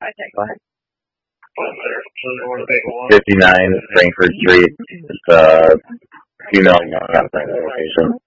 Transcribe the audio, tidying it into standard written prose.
What? 59 Frankfurt Street. It's a female young location.